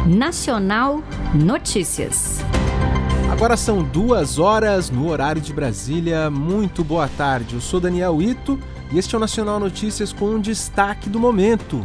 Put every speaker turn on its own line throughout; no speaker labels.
Nacional Notícias.
Agora são 2 horas no horário de Brasília. Muito boa tarde, eu sou Daniel Ito e este é o Nacional Notícias com um destaque do momento.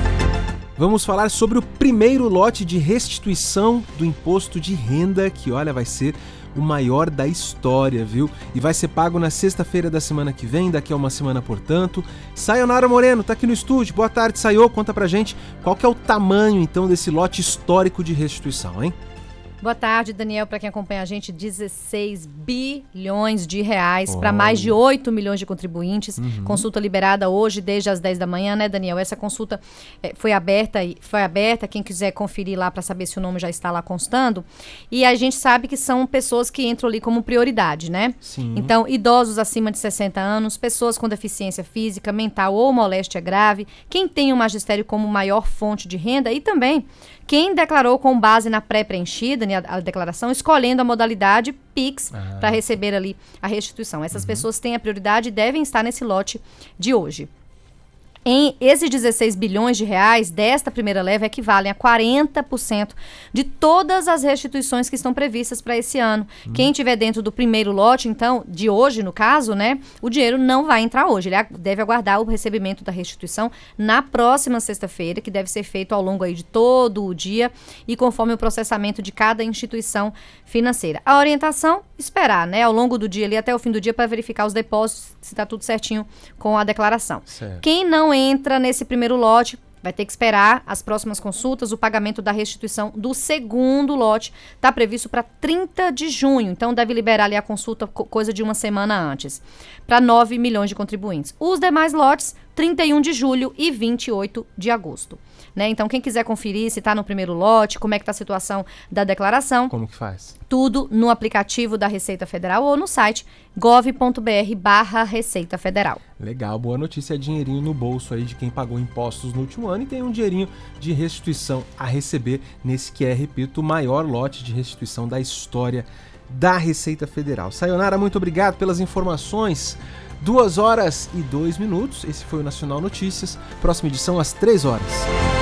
Vamos falar sobre o primeiro lote de restituição do imposto de renda, que olha, vai ser o maior da história, viu? E vai ser pago na sexta-feira da semana que vem, daqui a uma semana, portanto. Sayonara Moreno tá aqui no estúdio. Boa tarde, Sayo. Conta pra gente qual que é o tamanho, então, desse lote histórico de restituição, hein?
Boa tarde, Daniel. Para quem acompanha a gente, 16 bilhões de reais para mais de 8 milhões de contribuintes. Consulta liberada hoje, desde as 10 da manhã, né, Daniel? Essa consulta foi aberta. Quem quiser conferir lá para saber se o nome já está lá constando. E a gente sabe que são pessoas que entram ali como prioridade, né?
Sim.
Então, idosos acima de 60 anos, pessoas com deficiência física, mental ou moléstia grave, quem tem o magistério como maior fonte de renda e também quem declarou com base na pré-preenchida, né, a declaração, escolhendo a modalidade PIX para receber ali a restituição. Essas pessoas têm a prioridade e devem estar nesse lote de hoje. Em esses 16 bilhões de reais desta primeira leva equivalem a 40% de todas as restituições que estão previstas para esse ano. Quem estiver dentro do primeiro lote, então, de hoje, no caso, né, o dinheiro não vai entrar hoje. Ele deve aguardar o recebimento da restituição na próxima sexta-feira, que deve ser feito ao longo aí de todo o dia e conforme o processamento de cada instituição financeira. A orientação, esperar, né, ao longo do dia ali até o fim do dia para verificar os depósitos, se está tudo certinho com a declaração.
Certo.
Quem não entra nesse primeiro lote vai ter que esperar as próximas consultas. O pagamento da restituição do segundo lote está previsto para 30 de junho. Então, deve liberar ali a consulta coisa de uma semana antes, para 9 milhões de contribuintes. Os demais lotes, 31 de julho e 28 de agosto. Né? Então, quem quiser conferir se está no primeiro lote, como é que está a situação da declaração.
Como que faz?
Tudo no aplicativo da Receita Federal ou no site gov.br/Receita Federal.
Legal, boa notícia, é dinheirinho no bolso aí de quem pagou impostos no último ano e tem um dinheirinho de restituição a receber nesse que é, repito, o maior lote de restituição da história da Receita Federal. Sayonara, muito obrigado pelas informações. 2 horas e 2 minutos, esse foi o Nacional Notícias. Próxima edição às 3 horas.